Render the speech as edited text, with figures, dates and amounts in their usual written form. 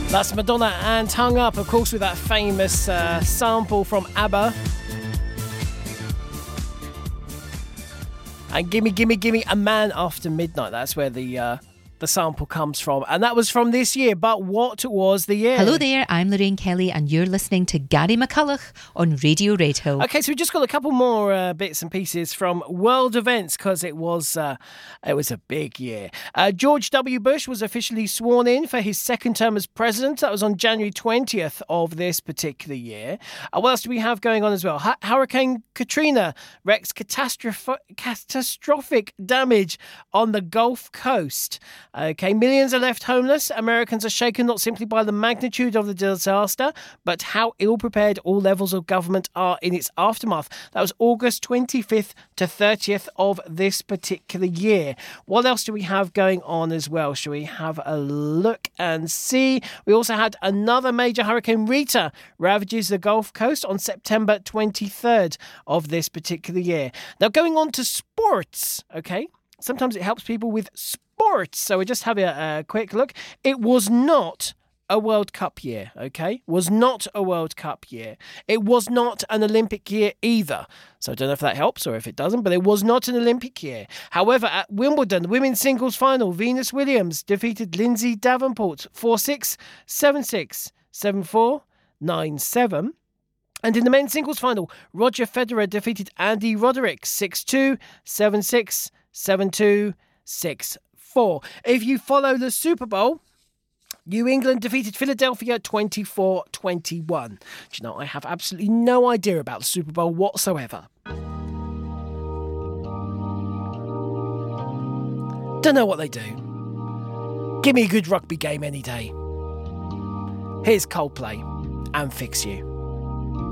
That's Madonna and Hung Up, of course, with that famous sample from ABBA. And Gimme, Gimme, Gimme, A Man After Midnight. That's where the sample comes from. And that was from this year. But what was the year? Hello there, I'm Lorraine Kelly and you're listening to Gary McCulloch on Radio Redhill. Okay, so we just got a couple more bits and pieces from world events because it was a big year. George W. Bush was officially sworn in for his second term as president. That was on January 20th of this particular year. What else do we have going on as well? Hurricane Katrina wreaks catastrophic damage on the Gulf Coast. Okay, millions are left homeless. Americans are shaken not simply by the magnitude of the disaster, but how ill-prepared all levels of government are in its aftermath. That was August 25th to 30th of this particular year. What else do we have going on as well? Shall we have a look and see? We also had another major hurricane, Rita, ravages the Gulf Coast on September 23rd of this particular year. Now, going on to sports, okay? Sometimes it helps people with sports. So we just have a quick look. It was not a World Cup year, okay? Was not a World Cup year. It was not an Olympic year either. So I don't know if that helps or if it doesn't, but it was not an Olympic year. However, at Wimbledon, the women's singles final, Venus Williams defeated Lindsay Davenport 4-6, 7-6, 7-4, 9-7. And in the men's singles final, Roger Federer defeated Andy Roddick 6-2, 7-6, 7-2, 6-4. If you follow the Super Bowl, New England defeated Philadelphia 24-21. Do you know, I have absolutely no idea about the Super Bowl whatsoever. Don't know what they do. Give me a good rugby game any day. Here's Coldplay and Fix You.